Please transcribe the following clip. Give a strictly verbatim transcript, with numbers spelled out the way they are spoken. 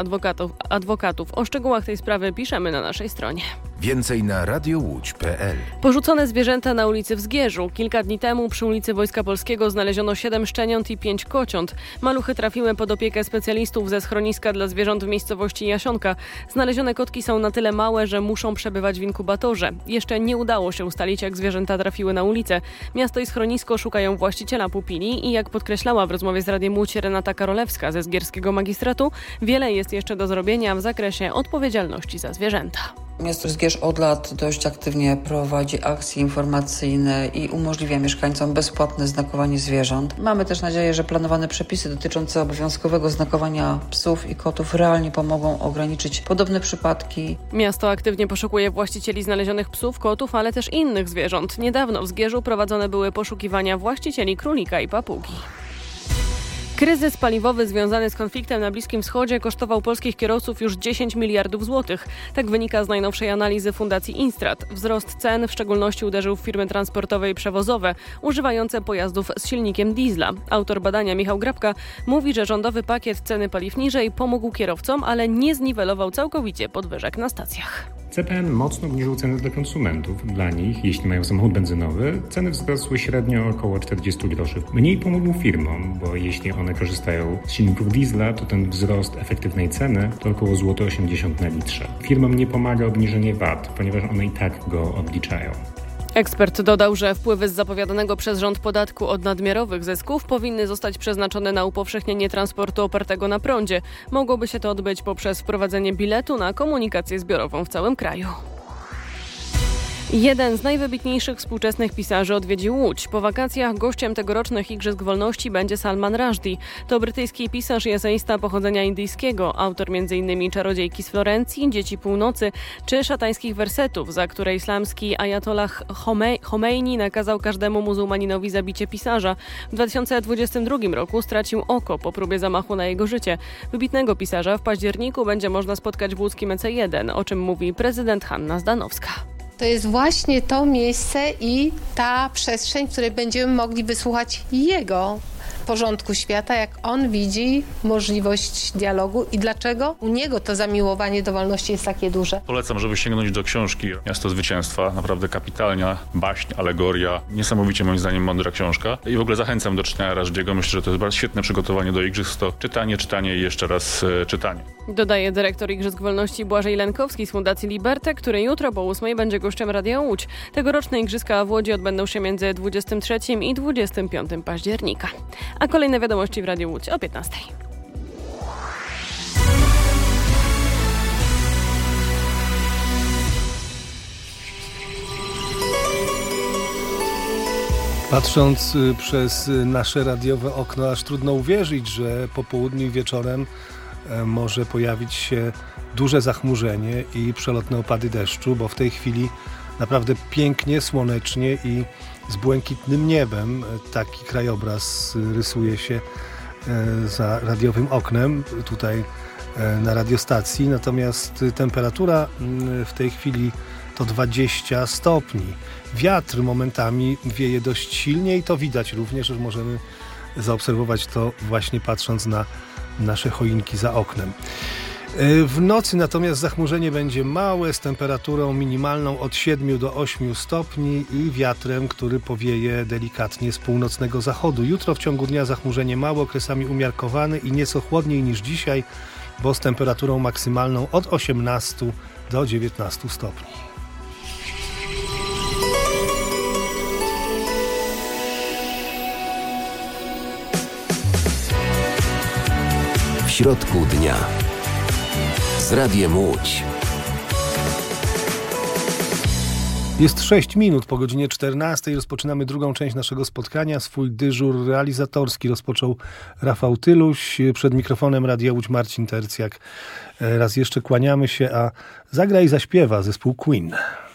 adwokatów. adwokatów. O szczegółach tej sprawy piszemy na naszej stronie. Więcej na radiowłódź kropka pe el. Porzucone zwierzęta na ulicy w Zgierzu. Kilka dni temu przy ulicy Wojska Polskiego znaleziono siedem szczeniąt i pięć kociąt. Maluchy trafiły pod opiekę specjalistów ze schroniska dla zwierząt w miejscowości Jasionka. Znalezione kotki są na tyle małe, że muszą przebywać w inkubatorze. Jeszcze nie udało się ustalić, jak zwierzęta trafiły na ulicę. Miasto i schronisko szukają właściciela pupili i jak podkreślała w rozmowie z Radiem Łódź Renata Karolewska ze Zgierskiego Magistratu, wiele jest jeszcze do zrobienia w zakresie odpowiedzialności za zwierzęta. Miasto Zgierz od lat dość aktywnie prowadzi akcje informacyjne i umożliwia mieszkańcom bezpłatne znakowanie zwierząt. Mamy też nadzieję, że planowane przepisy dotyczące obowiązkowego znakowania psów i kotów realnie pomogą ograniczyć podobne przypadki. Miasto aktywnie poszukuje właścicieli znalezionych psów, kotów, ale też innych zwierząt. Niedawno w Zgierzu prowadzone były poszukiwania właścicieli królika i papugi. Kryzys paliwowy związany z konfliktem na Bliskim Wschodzie kosztował polskich kierowców już dziesięć miliardów złotych. Tak wynika z najnowszej analizy Fundacji Instrat. Wzrost cen w szczególności uderzył w firmy transportowe i przewozowe, używające pojazdów z silnikiem diesla. Autor badania Michał Grabka mówi, że rządowy pakiet ceny paliw niżej pomógł kierowcom, ale nie zniwelował całkowicie podwyżek na stacjach. C P N mocno obniżył ceny dla konsumentów. Dla nich, jeśli mają samochód benzynowy, ceny wzrosły średnio około czterdzieści groszy. Mniej pomogł firmom, bo jeśli one korzystają z silników diesla, to ten wzrost efektywnej ceny to około złoty osiemdziesiąt na litrze. Firmom nie pomaga obniżenie V A T, ponieważ one i tak go odliczają. Ekspert dodał, że wpływy z zapowiadanego przez rząd podatku od nadmiarowych zysków powinny zostać przeznaczone na upowszechnienie transportu opartego na prądzie. Mogłoby się to odbyć poprzez wprowadzenie biletu na komunikację zbiorową w całym kraju. Jeden z najwybitniejszych współczesnych pisarzy odwiedził Łódź. Po wakacjach gościem tegorocznych Igrzysk Wolności będzie Salman Rushdie. To brytyjski pisarz i eseista pochodzenia indyjskiego, autor między innymi Czarodziejki z Florencji, Dzieci Północy czy Szatańskich wersetów, za które islamski ajatollah Chomeini nakazał każdemu muzułmaninowi zabicie pisarza. W dwa tysiące dwudziestym drugim roku stracił oko po próbie zamachu na jego życie. Wybitnego pisarza w październiku będzie można spotkać w łódzkim E C jeden, o czym mówi prezydent Hanna Zdanowska. To jest właśnie to miejsce i ta przestrzeń, w której będziemy mogli wysłuchać jego porządku świata, jak on widzi możliwość dialogu i dlaczego u niego to zamiłowanie do wolności jest takie duże. Polecam, żeby sięgnąć do książki Miasto Zwycięstwa. Naprawdę kapitalna baśń, alegoria. Niesamowicie moim zdaniem mądra książka. I w ogóle zachęcam do czytania Rushdiego. Myślę, że to jest bardzo świetne przygotowanie do igrzysk. To czytanie, czytanie i jeszcze raz e, czytanie. Dodaje dyrektor Igrzysk Wolności Błażej Lenkowski z Fundacji Liberty, który jutro po ósmej będzie gościem Radia Łódź. Tegoroczne igrzyska w Łodzi odbędą się między dwudziestym trzecim i dwudziestym piątym października. A kolejne wiadomości w Radiu Łódź o piętnastej. Patrząc przez nasze radiowe okno, aż trudno uwierzyć, że po południu i wieczorem może pojawić się duże zachmurzenie i przelotne opady deszczu, bo w tej chwili naprawdę pięknie, słonecznie i z błękitnym niebem taki krajobraz rysuje się za radiowym oknem tutaj na radiostacji. Natomiast temperatura w tej chwili to dwadzieścia stopni. Wiatr momentami wieje dość silnie i to widać również, że możemy zaobserwować to właśnie patrząc na nasze choinki za oknem. W nocy natomiast zachmurzenie będzie małe, z temperaturą minimalną od siedmiu do ośmiu stopni i wiatrem, który powieje delikatnie z północnego zachodu. Jutro w ciągu dnia zachmurzenie małe, okresami umiarkowane i nieco chłodniej niż dzisiaj, bo z temperaturą maksymalną od osiemnastu do dziewiętnastu stopni. W środku dnia z Radiem Łódź. Jest sześć minut po godzinie czternastej. Rozpoczynamy drugą część naszego spotkania. Swój dyżur realizatorski rozpoczął Rafał Tyluś. Przed mikrofonem Radia Łódź Marcin Tercjak. Raz jeszcze kłaniamy się, a zagra i zaśpiewa zespół Queen.